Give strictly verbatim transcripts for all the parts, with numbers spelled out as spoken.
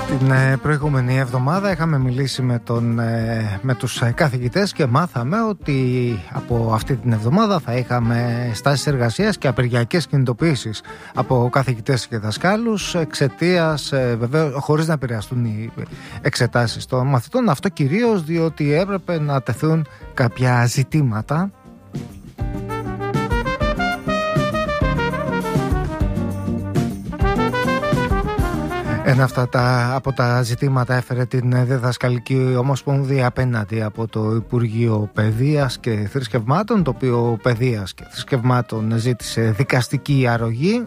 Την προηγούμενη εβδομάδα είχαμε μιλήσει με, τον, με τους καθηγητές και μάθαμε ότι από αυτή την εβδομάδα θα είχαμε στάσεις εργασίας και απεργιακές κινητοποιήσεις από καθηγητές και δασκάλους εξαιτίας, βεβαίως, χωρίς να επηρεαστούν οι εξετάσεις των μαθητών. Αυτό κυρίως διότι έπρεπε να τεθούν κάποια ζητήματα. Ένα αυτά τα, από τα ζητήματα έφερε την Διδασκαλική Ομοσπονδία απέναντι από το Υπουργείο Παιδείας και Θρησκευμάτων, το οποίο Παιδείας και Θρησκευμάτων ζήτησε δικαστική αρρωγή.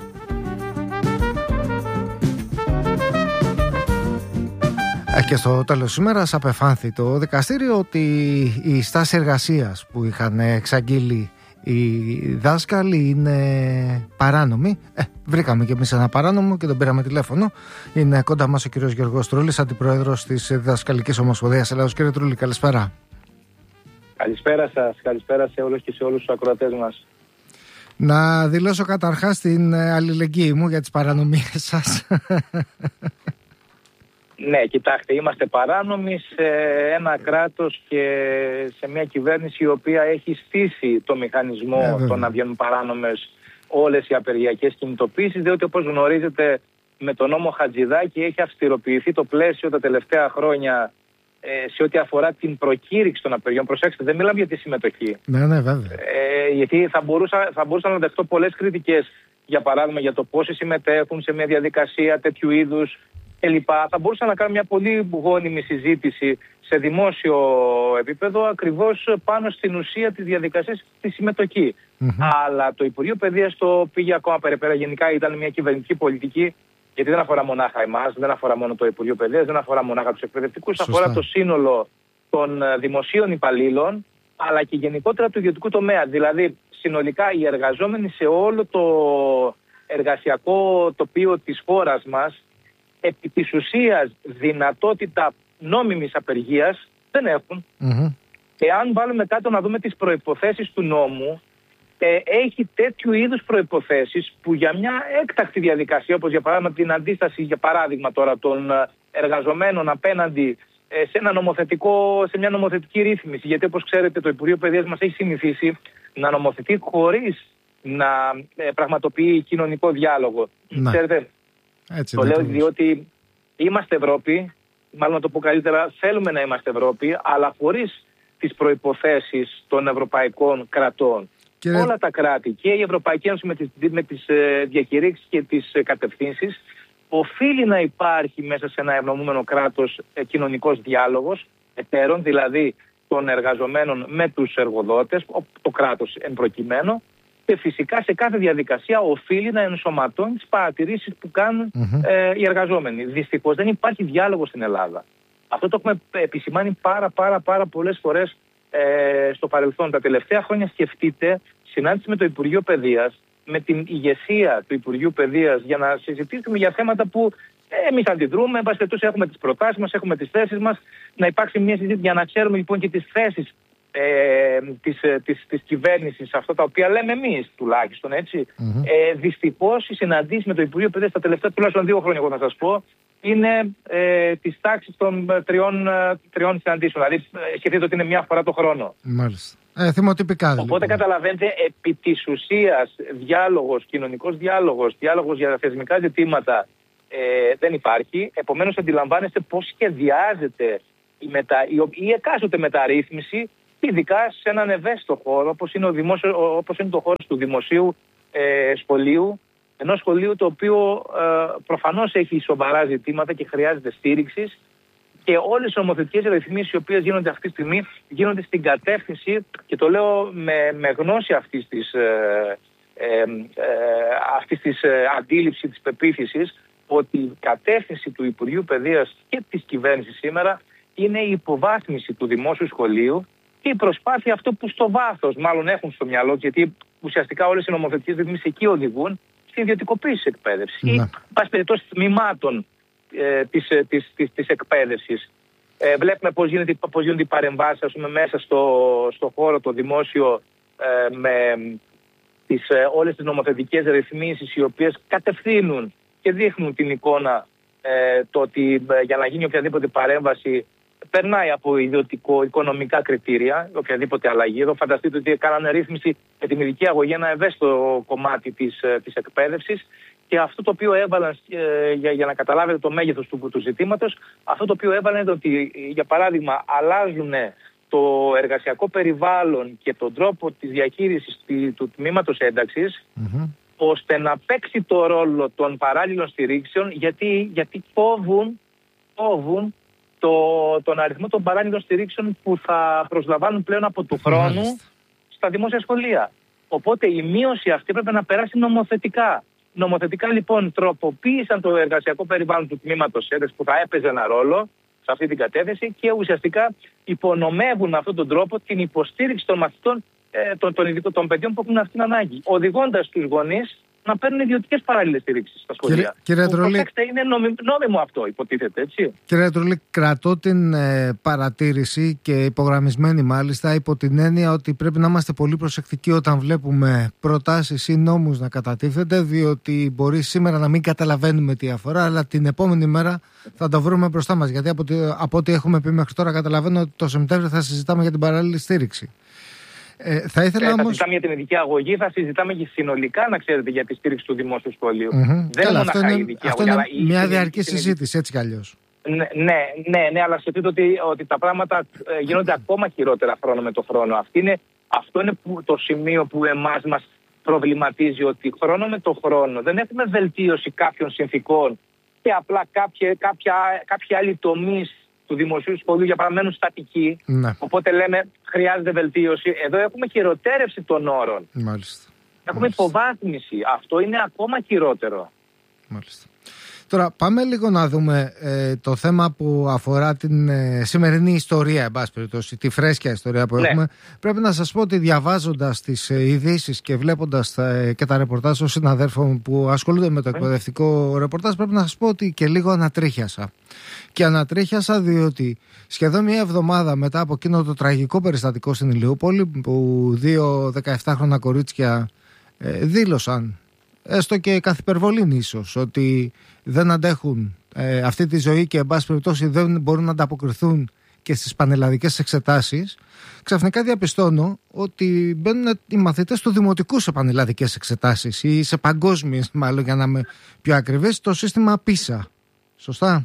Και στο τέλος σήμερας απεφάνθη το δικαστήριο ότι η στάση εργασίας που είχαν εξαγγείλει οι δάσκαλοι είναι παράνομοι. Ε, βρήκαμε και εμείς ένα παράνομο και τον πήραμε τηλέφωνο. Είναι κοντά μας ο κύριος Γιώργος Τρούλης, αντιπρόεδρος της Διδασκαλικής Ομοσπονδίας Ελλάδος. Κύριε Τρούλη, καλησπέρα. Καλησπέρα σας, καλησπέρα σε όλους και σε όλους τους ακροατές μας. Να δηλώσω καταρχάς την αλληλεγγύη μου για τις παρανομίες σας. Ναι, κοιτάξτε, είμαστε παράνομοι σε ένα κράτος και σε μια κυβέρνηση η οποία έχει στήσει το μηχανισμό ε, το να βγαίνουν παράνομες όλες οι απεργιακές κινητοποίησεις, διότι όπως γνωρίζετε με τον νόμο Χατζηδάκη έχει αυστηροποιηθεί το πλαίσιο τα τελευταία χρόνια ε, σε ό,τι αφορά την προκήρυξη των απεργιών. Προσέξτε, δεν μιλάμε για τη συμμετοχή. Ναι, ναι, βέβαια. Ε, γιατί θα μπορούσα, θα μπορούσα να δεχτώ πολλές κριτικές, για παράδειγμα για το πόσοι συμμετέχουν σε μια διαδικασία τέτοιου είδους. Θα μπορούσα να κάνω μια πολύ γόνιμη συζήτηση σε δημόσιο επίπεδο ακριβώς πάνω στην ουσία της διαδικασίας της συμμετοχή. Mm-hmm. Αλλά το Υπουργείο Παιδείας το πήγε ακόμα περαιτέρω. Γενικά ήταν μια κυβερνητική πολιτική, γιατί δεν αφορά μονάχα εμάς, δεν αφορά μόνο το Υπουργείο Παιδείας, δεν αφορά μονάχα τους εκπαιδευτικούς, αφορά το σύνολο των δημοσίων υπαλλήλων, αλλά και γενικότερα του ιδιωτικού τομέα. Δηλαδή, συνολικά οι εργαζόμενοι σε όλο το εργασιακό τοπίο της χώρας μας, επί της ουσίας δυνατότητα νόμιμης απεργίας δεν έχουν. Mm-hmm. Εάν βάλουμε κάτω να δούμε τις προϋποθέσεις του νόμου, ε, έχει τέτοιου είδους προϋποθέσεις που για μια έκτακτη διαδικασία, όπως για παράδειγμα την αντίσταση για παράδειγμα τώρα των εργαζομένων απέναντι ε, σε, ένα νομοθετικό, σε μια νομοθετική ρύθμιση, γιατί όπως ξέρετε το Υπουργείο Παιδείας μας έχει συνηθίσει να νομοθετεί χωρίς να ε, πραγματοποιεί κοινωνικό διάλογο. Ναι. Ξέρετε, έτσι, το λέω διότι είμαστε Ευρώπη, μάλλον να το πω καλύτερα, θέλουμε να είμαστε Ευρώπη, αλλά χωρίς τις προϋποθέσεις των ευρωπαϊκών κρατών. Και... όλα τα κράτη και η Ευρωπαϊκή Ένωση με τις, με τις ε, διακηρύξεις και τις ε, κατευθύνσεις, οφείλει να υπάρχει μέσα σε ένα ευνοούμενο κράτος ε, κοινωνικός διάλογος εταίρων, δηλαδή των εργαζομένων με τους εργοδότες, το κράτος εν προκειμένου. Και φυσικά σε κάθε διαδικασία οφείλει να ενσωματώνει τις παρατηρήσεις που κάνουν mm-hmm. ε, οι εργαζόμενοι. Δυστυχώς δεν υπάρχει διάλογο στην Ελλάδα. Αυτό το έχουμε επισημάνει πάρα πάρα πάρα πολλές φορές ε, στο παρελθόν. Τα τελευταία χρόνια σκεφτείτε συνάντηση με το Υπουργείο Παιδείας, με την ηγεσία του Υπουργείου Παιδείας για να συζητήσουμε για θέματα που ε, εμείς αντιδρούμε. Εν πάση περιπτώσει έχουμε τις προτάσεις μας, έχουμε τις θέσεις μας. Να υπάρξει μια συζήτηση για να ξέρουμε λοιπόν και τις θέσεις Ε, της, της, της κυβέρνησης, αυτά τα οποία λέμε εμείς τουλάχιστον, έτσι. Mm-hmm. Ε, δυστυχώς οι συναντήσεις με το Υπουργείο Παιδείας τα τελευταία τουλάχιστον δύο χρόνια, εγώ θα σας πω, είναι ε, της τάξης των τριών, τριών συναντήσεων. Δηλαδή, σκεφτείτε ότι είναι μια φορά το χρόνο. Μάλιστα. Ε, θυμοτυπικά δηλαδή. Οπότε καταλαβαίνετε, επί της ουσίας, διάλογος, κοινωνικός διάλογος, διάλογος για θεσμικά ζητήματα ε, δεν υπάρχει. Επομένως, αντιλαμβάνεστε πώς σχεδιάζεται η, μετα... η εκάστοτε μεταρρύθμιση, ειδικά σε έναν ευαίσθητο χώρο, όπως είναι, ο δημόσιο, όπως είναι το χώρο του δημοσίου ε, σχολείου, ενός σχολείου το οποίο ε, προφανώς έχει σοβαρά ζητήματα και χρειάζεται στήριξη, και όλες οι νομοθετικές ρυθμίσεις οι οποίες γίνονται αυτή τη στιγμή γίνονται στην κατεύθυνση, και το λέω με, με γνώση αυτής της, ε, ε, ε, αυτής της ε, αντίληψης, της πεποίθησης, ότι η κατεύθυνση του Υπουργείου Παιδείας και της κυβέρνησης σήμερα είναι η υποβάθμιση του δημόσιου σχολείου και η προσπάθεια αυτό που στο βάθος μάλλον έχουν στο μυαλό, γιατί ουσιαστικά όλες οι νομοθετικές ρυθμίσεις εκεί οδηγούν στην ιδιωτικοποίηση της εκπαίδευσης ή, εν πάση περιπτώσει, τμήματων ε, της, της, της, της εκπαίδευσης. Ε, βλέπουμε πώς, γίνεται, πώς γίνονται οι παρεμβάσεις, ας πούμε, μέσα στο, στο χώρο το δημόσιο ε, με τις, ε, όλες τις νομοθετικές ρυθμίσεις οι οποίες κατευθύνουν και δείχνουν την εικόνα ε, το ότι ε, για να γίνει οποιαδήποτε παρέμβαση περνάει από ιδιωτικο-οικονομικά κριτήρια, οποιαδήποτε αλλαγή. Εδώ φανταστείτε ότι κάνανε ρύθμιση με την ειδική αγωγή, ένα ευαίσθητο κομμάτι της, της εκπαίδευσης, και αυτό το οποίο έβαλαν, ε, για, για να καταλάβετε το μέγεθος του, του ζητήματος, αυτό το οποίο έβαλαν είναι ότι, για παράδειγμα, αλλάζουν το εργασιακό περιβάλλον και τον τρόπο της διαχείρισης του, του τμήματος ένταξης, mm-hmm. ώστε να παίξει το ρόλο των παράλληλων στηρίξεων, γιατί, γιατί φόβουν, φόβουν το, τον αριθμό των παράλληλων στηρίξεων που θα προσλαμβάνουν πλέον από του χρόνου mm-hmm. στα δημόσια σχολεία. Οπότε η μείωση αυτή πρέπει να περάσει νομοθετικά. Νομοθετικά λοιπόν τροποποίησαν το εργασιακό περιβάλλον του τμήματος ένταξης που θα έπαιζε ένα ρόλο σε αυτή την κατεύθυνση και ουσιαστικά υπονομεύουν με αυτόν τον τρόπο την υποστήριξη των μαθητών, ε, των, των, των, των παιδιών που έχουν αυτή την ανάγκη, οδηγώντας τους γονείς να παίρνουν ιδιωτικές παράλληλες στηρίξεις στα σχολεία. Κύριε Τρουλή, είναι νόμι, νόμιμο αυτό, υποτίθεται, έτσι. Κύριε Τρουλή, κρατώ την ε, παρατήρηση και υπογραμμισμένη μάλιστα υπό την έννοια ότι πρέπει να είμαστε πολύ προσεκτικοί όταν βλέπουμε προτάσεις ή νόμους να κατατίθενται, διότι μπορεί σήμερα να μην καταλαβαίνουμε τι αφορά, αλλά την επόμενη μέρα θα το βρούμε μπροστά μας. Γιατί από, από ό,τι έχουμε πει μέχρι τώρα, καταλαβαίνω ότι το Σεπτέμβριο θα συζητάμε για την παράλληλη στήριξη. Ε, θα ήθελα ε, όμως... θα συζητάμε για την ειδική αγωγή, θα συζητάμε και συνολικά, να ξέρετε, για τη στήριξη του δημόσιου σχολείου. Mm-hmm. Δεν Καλά, είναι αυτό είναι, ειδική αυτό αγωγή, είναι μια η, διαρκή η, συζήτηση, έτσι κι αλλιώς. Ναι, ναι, ναι, ναι, αλλά σκεφτείτε ότι, ότι τα πράγματα ε, γίνονται ακόμα χειρότερα χρόνο με το χρόνο. Αυτή είναι, αυτό είναι που, το σημείο που εμάς μας προβληματίζει, ότι χρόνο με το χρόνο δεν έχουμε βελτίωση κάποιων συνθηκών και απλά κάποια, κάποια, κάποια άλλοι τομείς του δημοσίου σχολείου για παραμένουν στατικοί. Ναι. Οπότε λέμε χρειάζεται βελτίωση. Εδώ έχουμε χειροτέρευση των όρων. Μάλιστα. Έχουμε Μάλιστα. υποβάθμιση. Αυτό είναι ακόμα χειρότερο. Μάλιστα. Τώρα πάμε λίγο να δούμε ε, το θέμα που αφορά την ε, σημερινή ιστορία, εν πάση περιπτώσει, τη φρέσκια ιστορία που ναι. έχουμε. Πρέπει να σας πω ότι διαβάζοντας τις ε, ειδήσεις και βλέποντας ε, και τα ρεπορτάζ των συναδέρφων που ασχολούνται με το εκπαιδευτικό ρεπορτάζ, πρέπει να σας πω ότι και λίγο ανατρίχιασα. Και ανατρίχιασα διότι σχεδόν μια εβδομάδα μετά από εκείνο το τραγικό περιστατικό στην Ηλιούπολη, που δύο δεκαεπτάχρονα κορίτσια ε, δήλωσαν, έστω και καθ' υπερβολήν ίσως, ότι δεν αντέχουν ε, αυτή τη ζωή και εν πάση περιπτώσει δεν μπορούν να ανταποκριθούν και στις πανελλαδικές εξετάσεις, ξαφνικά διαπιστώνω ότι μπαίνουν οι μαθητές του δημοτικού σε πανελλαδικές εξετάσεις ή σε παγκόσμιες, μάλλον για να είμαι πιο ακριβής, το σύστημα πίσα. Σωστά?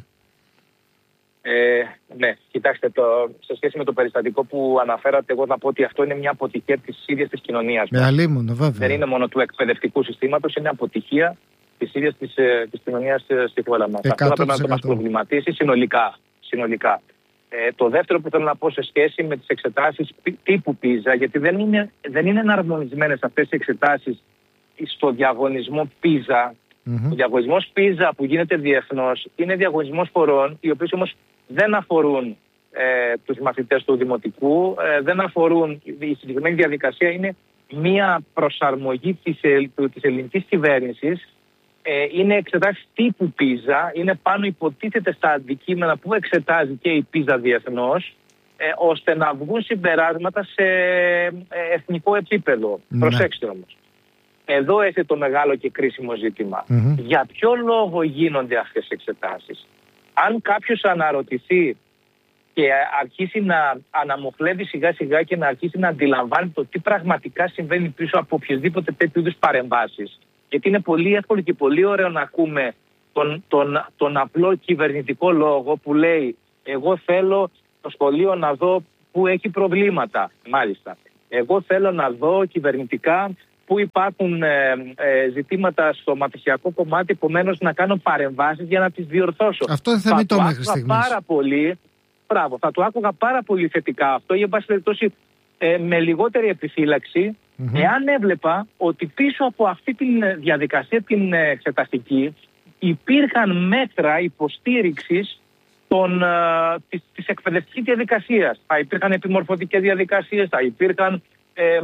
Ε, ναι, κοιτάξτε, το, σε σχέση με το περιστατικό που αναφέρατε, εγώ θα πω ότι αυτό είναι μια αποτυχία της ίδιας της κοινωνίας. Με αλίμονο, βέβαια. Δεν είναι μόνο του εκπαιδευτικού συστήματος, είναι αποτυχία της ίδιας της, της κοινωνίας στη χώρα μας. Αυτό θα πρέπει να το μας προβληματίσει συνολικά. συνολικά. Ε, το δεύτερο που θέλω να πω σε σχέση με τις εξετάσεις τύπου πίζα, γιατί δεν είναι, δεν είναι εναρμονισμένες αυτές οι εξετάσεις στο διαγωνισμό πίζα. Mm-hmm. Ο διαγωνισμός πίζα που γίνεται διεθνώς είναι διαγωνισμός χωρών, οι οποίοι όμως δεν αφορούν ε, τους μαθητές του δημοτικού, ε, δεν αφορούν, η συγκεκριμένη διαδικασία είναι μία προσαρμογή της, της ελληνικής κυβέρνησης, ε, είναι εξετάσεις τύπου πίζα, είναι πάνω υποτίθεται στα αντικείμενα που εξετάζει και η πίζα διεθνώς, ε, ώστε να βγουν συμπεράσματα σε ε, εθνικό επίπεδο. Mm-hmm. Προσέξτε όμως. Εδώ έχει το μεγάλο και κρίσιμο ζήτημα. Mm-hmm. Για ποιο λόγο γίνονται αυτές οι εξετάσεις? Αν κάποιος αναρωτηθεί και αρχίσει να αναμοχλεύει σιγά σιγά και να αρχίσει να αντιλαμβάνει το τι πραγματικά συμβαίνει πίσω από οποιασδήποτε τέτοιου είδους παρεμβάσεις, γιατί είναι πολύ εύκολο και πολύ ωραίο να ακούμε τον, τον, τον απλό κυβερνητικό λόγο που λέει εγώ θέλω το σχολείο να δω που έχει προβλήματα. Μάλιστα. Εγώ θέλω να δω κυβερνητικά που υπάρχουν ε, ε, ζητήματα στο μαθησιακό κομμάτι, επομένως να κάνω παρεμβάσεις για να τις διορθώσω. Αυτό είναι θεμιτό μέχρι στιγμής. Πάρα πολύ, μπράβο, θα το άκουγα πάρα πολύ θετικά αυτό, για πάση περιπτώσει ε, με λιγότερη επιφύλαξη, mm-hmm. εάν έβλεπα ότι πίσω από αυτή τη διαδικασία την εξεταστική υπήρχαν μέτρα υποστήριξης των, ε, της, της εκπαιδευτικής διαδικασίας. Θα υπήρχαν επιμορφωτικές διαδικασίες, θα υπήρχαν ε,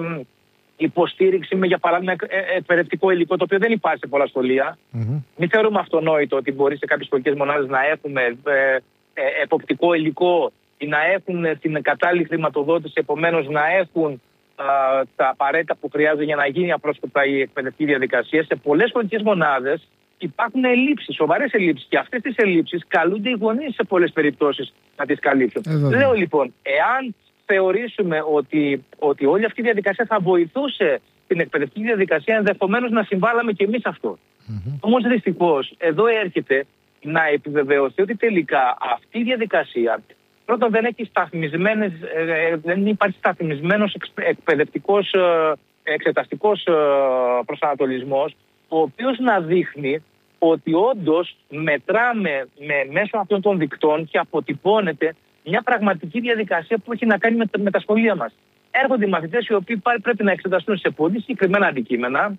υποστήριξη με, για παράδειγμα, εκπαιδευτικό υλικό, το οποίο δεν υπάρχει σε πολλά σχολεία. Mm-hmm. Μην θεωρούμε αυτονόητο ότι μπορεί σε κάποιες σχολικές μονάδες να έχουμε ε, ε, εποπτικό υλικό ή να έχουν την κατάλληλη χρηματοδότηση, επομένως να έχουν α, τα απαραίτητα που χρειάζονται για να γίνει απρόσκοπτα η εκπαιδευτική διαδικασία. Σε πολλές σχολικές μονάδες υπάρχουν ελλείψεις, σοβαρές ελλείψεις. Και αυτές τις ελλείψεις καλούνται οι γονείς σε πολλές περιπτώσεις να τις καλύψουν. Ε, Λέω λοιπόν, εάν θεωρήσουμε ότι, ότι όλη αυτή η διαδικασία θα βοηθούσε την εκπαιδευτική διαδικασία, ενδεχομένως να συμβάλαμε και εμείς αυτό. Mm-hmm. Όμως δυστυχώς εδώ έρχεται να επιβεβαιωθεί ότι τελικά αυτή η διαδικασία πρώτον δεν έχει σταθμισμένες, ε, δεν υπάρχει σταθμισμένος εκπαιδευτικός ε, εξεταστικός ε, προσανατολισμός, ο οποίος να δείχνει ότι όντως μετράμε με, μέσω αυτών των δικτών και αποτυπώνεται μια πραγματική διαδικασία που έχει να κάνει με, με τα σχολεία μας. Έρχονται οι μαθητές οι οποίοι πρέπει να εξεταστούν σε πολύ συγκεκριμένα αντικείμενα,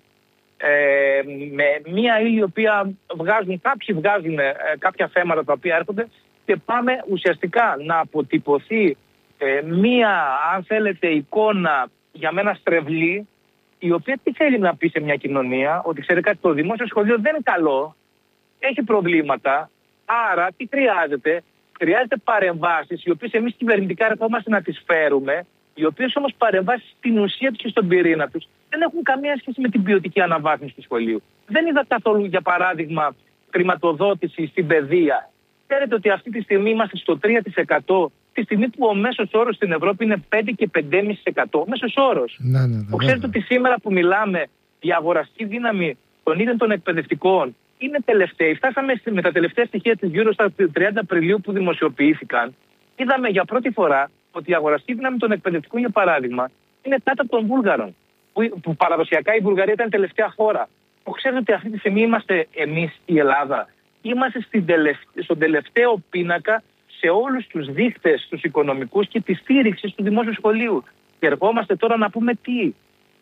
ε, με μια ύλη η οποία βγάζουν, κάποιοι βγάζουν ε, κάποια θέματα τα οποία έρχονται και πάμε ουσιαστικά να αποτυπωθεί ε, μια, αν θέλετε, εικόνα για μένα στρεβλή, η οποία τι θέλει να πει σε μια κοινωνία, ότι ξέρει κάτι, το δημόσιο σχολείο δεν είναι καλό, έχει προβλήματα, άρα τι χρειάζεται? Χρειάζεται παρεμβάσεις, οι οποίες εμείς κυβερνητικά ερχόμαστε να τις φέρουμε, οι οποίες όμως παρεμβάσεις στην ουσία τους και στον πυρήνα τους δεν έχουν καμία σχέση με την ποιοτική αναβάθμιση του σχολείου. Δεν είδα καθόλου, για παράδειγμα, χρηματοδότηση στην παιδεία. Ξέρετε ότι αυτή τη στιγμή είμαστε στο τρία τοις εκατό, τη στιγμή που ο μέσος όρος στην Ευρώπη είναι πέντε και πέντε κόμμα πέντε τοις εκατό. Μέσος όρος. Ναι, ναι, ναι, ξέρετε ότι σήμερα που μιλάμε, η αγοραστική δύναμη των ίδιων των εκπαιδευτικών είναι τελευταία. Φτάσαμε με τα τελευταία στοιχεία της Eurostat τριάντα Απριλίου που δημοσιοποιήθηκαν. Είδαμε για πρώτη φορά ότι η αγοραστική δύναμη των εκπαιδευτικών, για παράδειγμα, είναι κάτω από των Βούλγαρων. Που, που παραδοσιακά η Βουλγαρία ήταν η τελευταία χώρα. Που ξέρετε ότι αυτή τη στιγμή είμαστε εμείς, η Ελλάδα, είμαστε στην τελευ- στον τελευταίο πίνακα σε όλους τους δείκτες, τους οικονομικούς και τη στήριξη του δημόσιου σχολείου. Και ερχόμαστε τώρα να πούμε τι?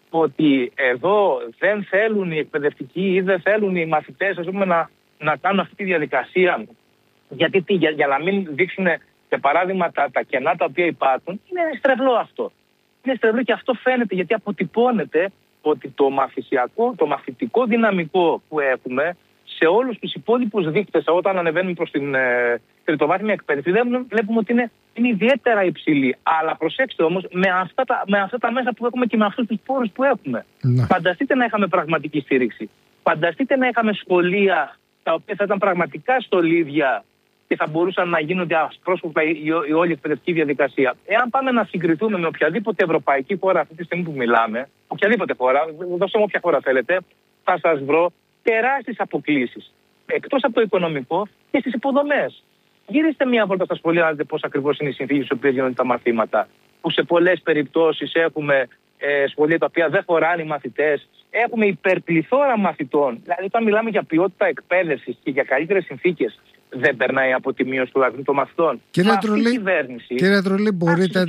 Ότι εδώ δεν θέλουν οι εκπαιδευτικοί ή δεν θέλουν οι μαθητές, ας πούμε, να, να κάνουν αυτή τη διαδικασία. Γιατί τι, για, για να μην δείξουν, σε παράδειγμα, τα, τα κενά τα οποία υπάρχουν. Είναι στρεβλό αυτό. Είναι στρεβλό και αυτό φαίνεται γιατί αποτυπώνεται ότι το μαθησιακό, το μαθητικό δυναμικό που έχουμε σε όλους τους υπόλοιπους δείκτες, όταν ανεβαίνουμε προς την ε, τριτοβάθμια εκπαίδευση, βλέπουμε ότι είναι, είναι ιδιαίτερα υψηλή. Αλλά προσέξτε όμως, με αυτά, τα, με αυτά τα μέσα που έχουμε και με αυτούς τους πόρους που έχουμε. Ναι. Φανταστείτε να είχαμε πραγματική στήριξη. Φανταστείτε να είχαμε σχολεία τα οποία θα ήταν πραγματικά στολίδια και θα μπορούσαν να γίνονται ασπρόσωπα η, η όλη εκπαιδευτική διαδικασία. Εάν πάμε να συγκριθούμε με οποιαδήποτε ευρωπαϊκή χώρα αυτή τη στιγμή που μιλάμε, οποιαδήποτε χώρα, δώστε μου όποια χώρα θέλετε, θα σας βρω τεράστιες αποκλίσεις. Εκτός από το οικονομικό και στις υποδομές. Γυρίστε μια βόλτα στα σχολεία να δείτε πώς ακριβώς είναι οι συνθήκες στις οποίες γίνονται τα μαθήματα. Που σε πολλές περιπτώσεις έχουμε ε, σχολεία τα οποία δεν χωράνε οι μαθητές. Έχουμε υπερπληθώρα μαθητών. Δηλαδή, όταν μιλάμε για ποιότητα εκπαίδευσης και για καλύτερες συνθήκες, δεν περνάει από τη μείωση του αριθμού των μαθητών. Κύριε Τρολή, κύριε Τρολή, μπορείτε,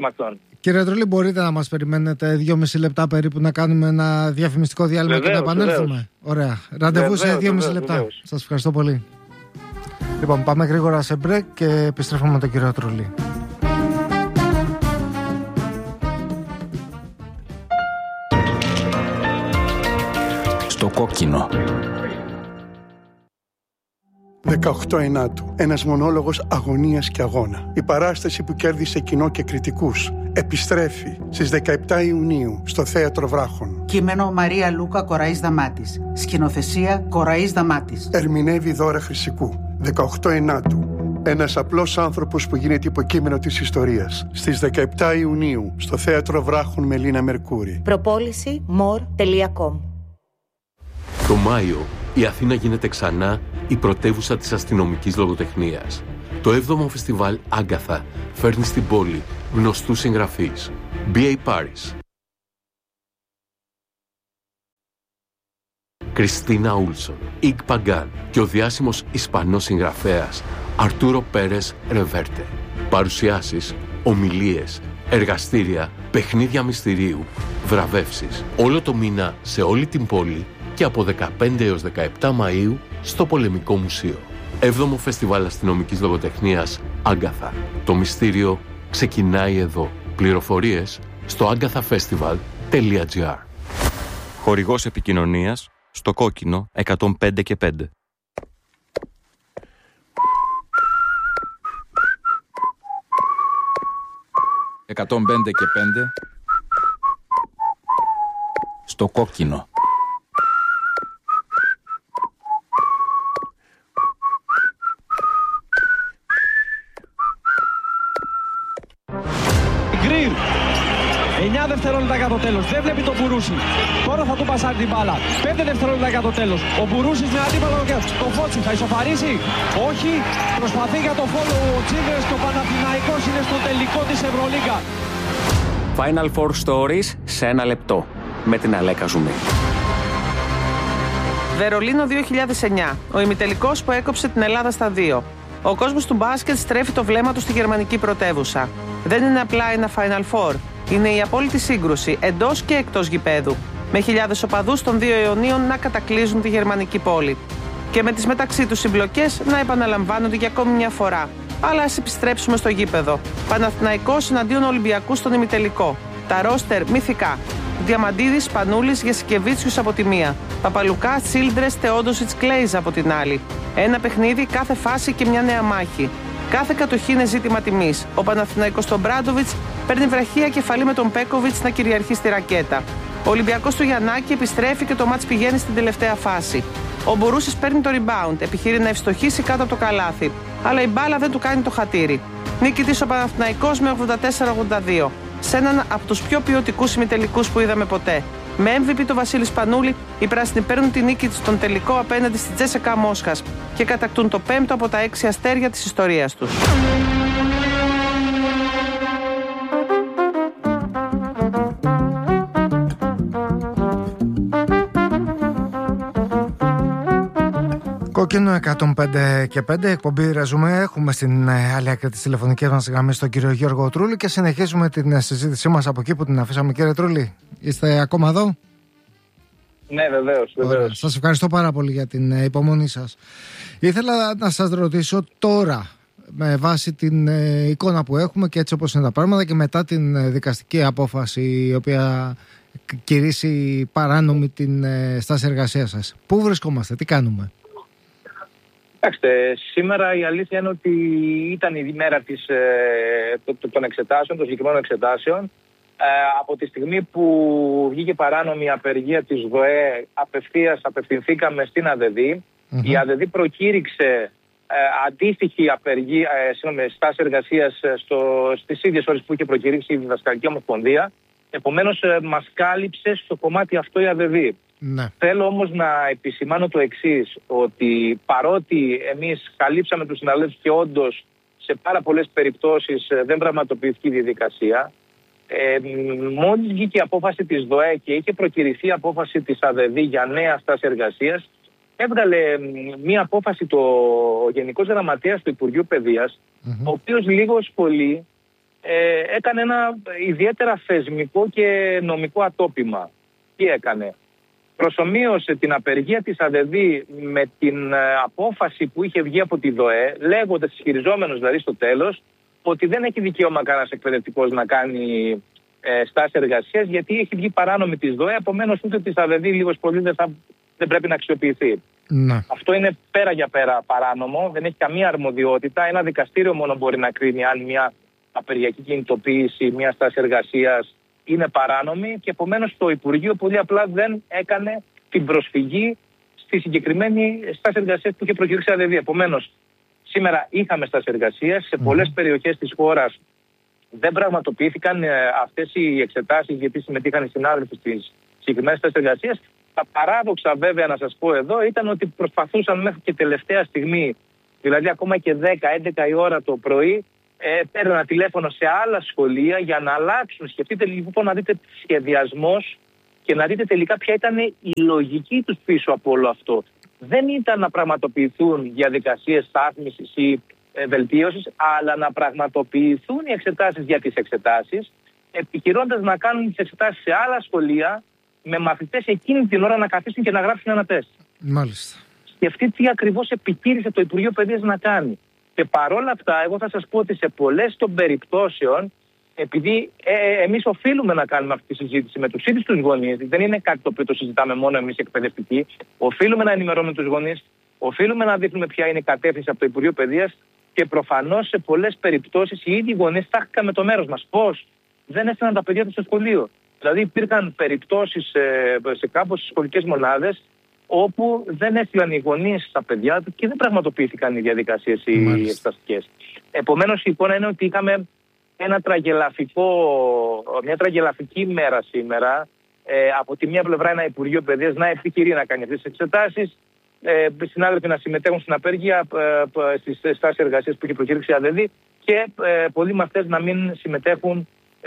κύριε Τρολή, μπορείτε να μας περιμένετε δυόμιση λεπτά περίπου να κάνουμε ένα διαφημιστικό διάλειμμα βεβαίως, και να επανέλθουμε? Βεβαίως. Ωραία. Ραντεβού σε δυόμιση λεπτά. Βεβαίως. Σας ευχαριστώ πολύ. Λοιπόν, πάμε γρήγορα σε break και επιστρέφουμε με τον κύριο Τρολή. Στο κόκκινο. δεκαοκτώ Ενάτου. Ένας μονόλογος αγωνίας και αγώνα. Η παράσταση που κέρδισε κοινό και κριτικούς επιστρέφει στις δεκαεπτά Ιουνίου στο Θέατρο Βράχων. Κείμενο Μαρία Λούκα Κοραής Δαμάτης. Σκηνοθεσία Κοραής Δαμάτης. Ερμηνεύει Δώρα Χρυσικού. δεκαοκτώ Ενάτου. Ένας απλός άνθρωπος που γίνεται υποκείμενο της ιστορίας. Στις δεκαεπτά Ιουνίου στο Θέατρο Βράχων με Λίνα Μερκούρη. Προπόληση μορ τελεία κομ. Το Μάιο η Αθήνα γίνεται ξανά η πρωτεύουσα της αστυνομικής λογοτεχνίας. Το έβδομο φεστιβάλ Άγκαθα φέρνει στην πόλη γνωστούς συγγραφείς. μπι έι Paris, Κριστίνα Ούλσον, Ικ Παγκάν και ο διάσημος Ισπανός συγγραφέας Αρτούρο Πέρες Ρεβέρτε. Παρουσιάσεις, ομιλίες, εργαστήρια, παιχνίδια μυστηρίου, βραβεύσεις. Όλο το μήνα σε όλη την πόλη και από δεκαπέντε έως δεκαεπτά Μαΐου στο Πολεμικό Μουσείο. Έβδομο Φεστιβάλ Αστυνομικής Λογοτεχνίας Άγκαθα. Το μυστήριο ξεκινάει εδώ. Πληροφορίες στο άγκαθαφεστιβάλ τελεία τζι άρ. Χορηγός επικοινωνίας στο κόκκινο εκατόν πέντε και πέντε. εκατόν πέντε και πέντε στο κόκκινο. εννιά δευτερόλεπτα για το τέλος. Δεν βλέπει τον Μπουρούση. Τώρα θα του πασάρει την μπάλα. πέντε δευτερόλεπτα για το τέλος. Ο Μπουρούσης με αντίπαλο το Φώτσι. Θα ισοφαρίσει. Όχι. Προσπαθεί για το φόλο ο Τσίβερς και ο Παναθηναϊκός είναι στο τελικό της Ευρωλίγκα. Final Four Stories σε ένα λεπτό. Με την Αλέκα Ζουμί. Βερολίνο δύο χιλιάδες εννιά. Ο ημιτελικός που έκοψε την Ελλάδα στα δύο. Ο κόσμος του μπάσκετ στρέφει το βλέμμα του στη γερμανική πρωτεύουσα. Δεν είναι απλά ένα Final Four. Είναι η απόλυτη σύγκρουση εντός και εκτός γηπέδου. Με χιλιάδες οπαδούς των δύο αιωνίων να κατακλείζουν τη γερμανική πόλη. Και με τις μεταξύ τους συμπλοκές να επαναλαμβάνονται για ακόμη μια φορά. Αλλά ας επιστρέψουμε στο γήπεδο. Παναθηναϊκός εναντίον Ολυμπιακού στον ημιτελικό. Τα ρόστερ μυθικά. Διαμαντίδης, Σπανούλης, Γεσικεβίτσιους από τη μία. Παπαλουκά, Τσίλντρες, Θεόντοσιτς, Κλέιζ από την άλλη. Ένα παιχνίδι, κάθε φάση και μια νέα μάχη. Κάθε κατοχή είναι ζήτημα τιμής. Ο Παναθηναϊκός στον Μπράντοβιτς παίρνει βραχία κεφαλή με τον Πέκοβιτς να κυριαρχεί στη ρακέτα. Ο Ολυμπιακός του Γιαννάκη επιστρέφει και το μάτς πηγαίνει στην τελευταία φάση. Ο Μπουρούσης παίρνει το rebound, επιχείρει να ευστοχίσει κάτω από το καλάθι. Αλλά η μπάλα δεν του κάνει το χατήρι. Νίκητης ο Παναθηναϊκός με ογδόντα τέσσερα ογδόντα δύο. Σε έναν από τους πιο ποιοτικούς ημιτελικούς που είδαμε ποτέ. Με εμ βι πι το Βασίλη Σπανούλη, οι πράσινοι παίρνουν τη νίκη στον τελικό απέναντι στη Τζέσσεκα Μόσχας και κατακτούν το πέμπτο από τα έξι αστέρια της ιστορίας τους. Κόκκινο εκατόν πέντε και πέντε, εκπομπή Ρεζουμέ. Έχουμε στην άλλη άκρη της τηλεφωνικής μας γραμμής τον κύριο Γιώργο Τρούλη και συνεχίζουμε την συζήτησή μας από εκεί που την αφήσαμε. Κύριε Τρούλη, είστε ακόμα εδώ? Ναι, βεβαίως, βεβαίως. Σας ευχαριστώ πάρα πολύ για την υπομονή σας. Ήθελα να σας ρωτήσω τώρα, με βάση την εικόνα που έχουμε και έτσι όπως είναι τα πράγματα και μετά την δικαστική απόφαση η οποία κηρύσσει παράνομη την στάση εργασίας σας, πού βρισκόμαστε, τι κάνουμε? Κοιτάξτε, σήμερα η αλήθεια είναι ότι ήταν η μέρα της, ε, των εξετάσεων, των συγκεκριμένων εξετάσεων. Ε, από τη στιγμή που βγήκε παράνομη απεργία της ΔΟΕ, απευθείας απευθυνθήκαμε στην ΑΔΔ. Mm-hmm. Η ΑΔΔ προκήρυξε ε, αντίστοιχη απεργία, ε, συγγνώμη, στάση εργασίας στις ίδιες ώρες που είχε προκηρύξει η Διδασκαλική Ομοσπονδία. Επομένως, ε, μας κάλυψε στο κομμάτι αυτό η ΑΔΔ. Ναι. Θέλω όμως να επισημάνω το εξής, ότι παρότι εμείς καλύψαμε τους συναλλεύους και όντως σε πάρα πολλές περιπτώσεις δεν πραγματοποιήθηκε η διαδικασία, ε, μόλις βγήκε η απόφαση της ΔΟΕ και είχε προκηρυθεί η απόφαση της ΑΔΔ για νέα στάση εργασίας, έβγαλε μία απόφαση το Γενικός Γραμματέας του Υπουργείου Παιδείας, mm-hmm. ο οποίος λίγος πολύ ε, έκανε ένα ιδιαίτερα θεσμικό και νομικό ατόπιμα. Τι έκανε? Προσομοίωσε την απεργία της ΑΔΔ με την απόφαση που είχε βγει από τη ΔΟΕ, λέγοντας, ισχυριζόμενος δηλαδή στο τέλος, ότι δεν έχει δικαίωμα κανένας εκπαιδευτικός να κάνει ε, στάση εργασίας, γιατί έχει βγει παράνομη της ΔΟΕ, επομένως ούτε της ΑΔΔ λίγος πολύ δεν, θα, δεν πρέπει να αξιοποιηθεί. Ναι. Αυτό είναι πέρα για πέρα παράνομο, δεν έχει καμία αρμοδιότητα. Ένα δικαστήριο μόνο μπορεί να κρίνει αν μια απεργιακή κινητοποίηση, μια στάση εργασίας είναι παράνομη και επομένως το Υπουργείο πολύ απλά δεν έκανε την προσφυγή στη συγκεκριμένη στάση εργασίας που είχε προκηρύξει η ΑΔΔ. Επομένως, σήμερα είχαμε στάση εργασίας. Σε πολλές περιοχές της χώρας δεν πραγματοποιήθηκαν ε, αυτές οι εξετάσεις, γιατί συμμετείχαν οι συνάδελφοι στις συγκεκριμένες στάσεις εργασίας. Τα παράδοξα, βέβαια, να σας πω εδώ, ήταν ότι προσπαθούσαν μέχρι και τελευταία στιγμή, δηλαδή ακόμα και δέκα με έντεκα η ώρα το πρωί, Ε, παίρνω τηλέφωνο σε άλλα σχολεία για να αλλάξουν. Σκεφτείτε λοιπόν να δείτε σχεδιασμός και να δείτε τελικά ποια ήταν η λογική τους πίσω από όλο αυτό. Δεν ήταν να πραγματοποιηθούν διαδικασίες στάθμισης ή ε, βελτίωσης, αλλά να πραγματοποιηθούν οι εξετάσεις για τις εξετάσεις, επιχειρώντας να κάνουν τις εξετάσεις σε άλλα σχολεία με μαθητές εκείνη την ώρα να καθίσουν και να γράψουν ένα τεστ. Μάλιστα. Σκεφτείτε τι ακριβώς επιχείρησε το Υπουργείο Παιδείας να κάνει. Και παρόλα αυτά, εγώ θα σας πω ότι σε πολλές των περιπτώσεων, επειδή ε, εμείς οφείλουμε να κάνουμε αυτή τη συζήτηση με τους ίδιους τους γονείς, δεν είναι κάτι το οποίο το συζητάμε μόνο εμείς οι εκπαιδευτικοί, οφείλουμε να ενημερώνουμε τους γονείς, οφείλουμε να δείχνουμε ποια είναι η κατεύθυνση από το Υπουργείο Παιδείας και προφανώς σε πολλές περιπτώσεις οι ίδιοι γονείς τάχθηκαν με το μέρος μας. Πώς? Δεν έστειλαν τα παιδιά τους στο σχολείο. Δηλαδή υπήρχαν περιπτώσεις ε, σε κάποιες σχολικές μονάδες όπου δεν έστειλαν οι γονείς στα παιδιά του και δεν πραγματοποιήθηκαν οι διαδικασίες οι εξεταστικές. Επομένως η εικόνα είναι ότι είχαμε ένα τραγελαφικό, μια τραγελαφική μέρα σήμερα. Ε, από τη μία πλευρά ένα Υπουργείο Παιδείας να επιχειρεί να κάνει αυτές τις εξετάσεις, ε, συνάδελφοι να συμμετέχουν στην απεργία, ε, στις στάσεις εργασίας που έχει προκήρυξει η ΑΔΕΔ και ε, πολλοί μαθητές να μην συμμετέχουν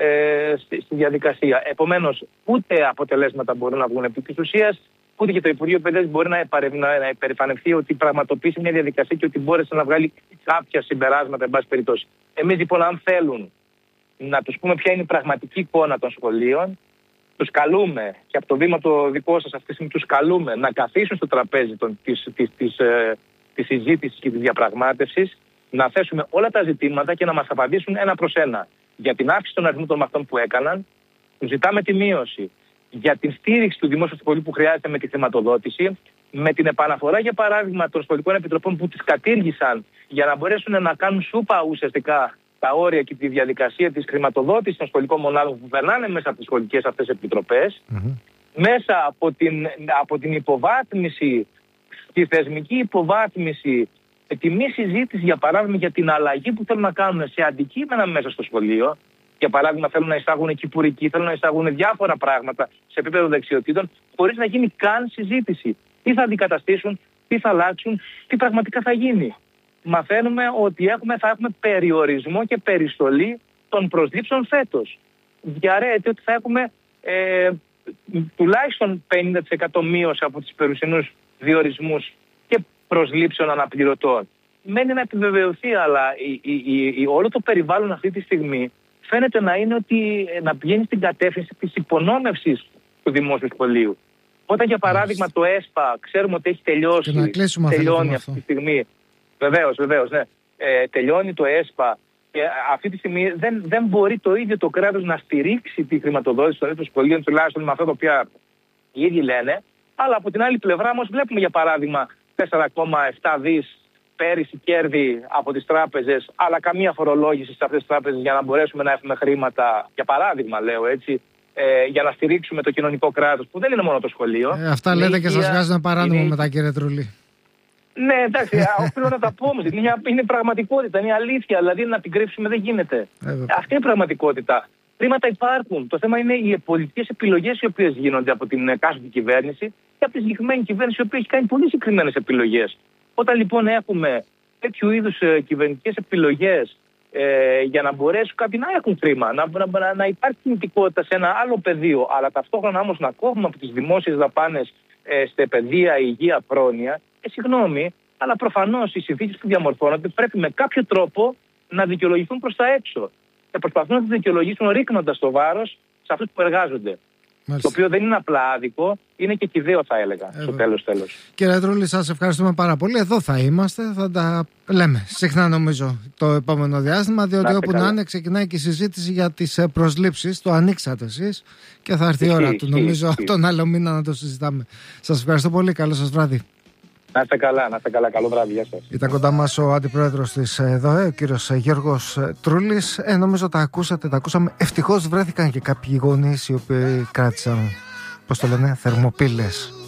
ε, στη, στη διαδικασία. Επομένως, ούτε αποτελέσματα μπορούν να βγουν επί της ουσίας, ούτε και το Υπουργείο Παιδείας μπορεί να, να, να υπερηφανευτεί ότι πραγματοποιήσει μια διαδικασία και ότι μπόρεσε να βγάλει κάποια συμπεράσματα, εν πάση περιπτώσει. Εμείς λοιπόν, αν θέλουν να τους πούμε ποια είναι η πραγματική εικόνα των σχολείων, τους καλούμε, και από το βήμα το δικό σας αυτή τη στιγμή τους καλούμε να καθίσουν στο τραπέζι των, της, της, της, ε, της συζήτησης και της διαπραγμάτευσης, να θέσουμε όλα τα ζητήματα και να μας απαντήσουν ένα προς ένα. Για την αύξηση των αριθμών των μαθητών που έκαναν, τους ζητάμε τη μείωση. Για την στήριξη του δημόσιου σχολείου που χρειάζεται με τη χρηματοδότηση, με την επαναφορά για παράδειγμα των σχολικών επιτροπών που τις κατήργησαν για να μπορέσουν να κάνουν σούπα ουσιαστικά τα όρια και τη διαδικασία της χρηματοδότησης των σχολικών μονάδων που περνάνε μέσα από τις σχολικές αυτές επιτροπές, mm-hmm. μέσα από την, από την υποβάθμιση, τη θεσμική υποβάθμιση, τη μη συζήτηση για παράδειγμα για την αλλαγή που θέλουν να κάνουν σε αντικείμενα μέσα στο σχολείο. Για παράδειγμα, θέλουν να εισάγουν κυπουρική, θέλουν να εισάγουν διάφορα πράγματα σε επίπεδο δεξιοτήτων, χωρίς να γίνει καν συζήτηση. Τι θα αντικαταστήσουν, τι θα αλλάξουν, τι πραγματικά θα γίνει. Μαθαίνουμε ότι έχουμε, θα έχουμε περιορισμό και περιστολή των προσλήψεων φέτος. Διαρρέεται ότι θα έχουμε ε, τουλάχιστον πενήντα τοις εκατό μείωση από τις περιουσινούς διορισμούς και προσλήψεων αναπληρωτών. Μένει να επιβεβαιωθεί, αλλά η, η, η, η, όλο το περιβάλλον αυτή τη στιγμή φαίνεται να είναι ότι να πηγαίνει στην κατεύθυνση της υπονόμευσης του δημόσιου σχολείου. Όταν για παράδειγμα το ΕΣΠΑ ξέρουμε ότι έχει τελειώσει, τελειώνει αυτή τη στιγμή. Βεβαίως, βεβαίως, ναι. Ε, τελειώνει το ΕΣΠΑ και αυτή τη στιγμή δεν, δεν μπορεί το ίδιο το κράτος να στηρίξει τη χρηματοδότηση των ίδιων σχολείων, τουλάχιστον με αυτά τα οποία οι ίδιοι λένε. Αλλά από την άλλη πλευρά όμως βλέπουμε για παράδειγμα τέσσερα κόμμα επτά δις πέρυσι κέρδη από τις τράπεζες, αλλά καμία φορολόγηση σε αυτές τις τράπεζες για να μπορέσουμε να έχουμε χρήματα, για παράδειγμα λέω έτσι, ε, για να στηρίξουμε το κοινωνικό κράτος, που δεν είναι μόνο το σχολείο. Ε, αυτά λέτε και σας βγάζουν παράνομο είναι... μετά, κύριε Τρουλή. Ναι, εντάξει, οφείλω να τα πω όμως. Είναι, είναι πραγματικότητα, είναι αλήθεια. Δηλαδή να την κρύψουμε δεν γίνεται. Ε, Αυτή είναι η πραγματικότητα. Χρήματα υπάρχουν. Το θέμα είναι οι πολιτικές επιλογές οι οποίες γίνονται από την κάστοτε κυβέρνηση και από τη συγκεκριμένη κυβέρνηση η οποία έχει κάνει πολύ συγκεκριμένες επιλογές. Όταν λοιπόν έχουμε τέτοιου είδους ε, κυβερνητικές επιλογές ε, για να μπορέσουν κάποιοι να έχουν χρήμα, να, να, να υπάρχει κινητικότητα σε ένα άλλο πεδίο, αλλά ταυτόχρονα όμως να κόβουμε από τις δημόσιες δαπάνες ε, στην παιδεία, υγεία, πρόνοια, ε, συγγνώμη, αλλά προφανώς οι συνθήκες που διαμορφώνονται πρέπει με κάποιο τρόπο να δικαιολογηθούν προς τα έξω. Και προσπαθούν να τις δικαιολογήσουν ρίχνοντας το βάρος σε αυτούς που εργάζονται. Μάλιστα. Το οποίο δεν είναι απλά άδικο, είναι και κηδαίο θα έλεγα, ε, στο τέλος τέλος. Κύριε Τρουλή, σας ευχαριστούμε πάρα πολύ. Εδώ θα είμαστε, θα τα λέμε συχνά νομίζω το επόμενο διάστημα, διότι να, όπου καλά. να είναι ξεκινάει και η συζήτηση για τις προσλήψεις. Το ανοίξατε εσείς και θα έρθει η ώρα του, νομίζω, ή, τον άλλο μήνα να το συζητάμε. Σας ευχαριστώ πολύ, καλό σας βράδυ. Να είστε καλά, να είστε καλά. Καλό βράδυ, γεια σας. Ήταν κοντά μας ο αντιπρόεδρος της ΔΟΕ, ο κύριος Γιώργος Τρούλης. Ε, νομίζω τα ακούσατε, τα ακούσαμε. Ευτυχώς βρέθηκαν και κάποιοι γονείς οι οποίοι κράτησαν, πώς το λένε, θερμοπύλες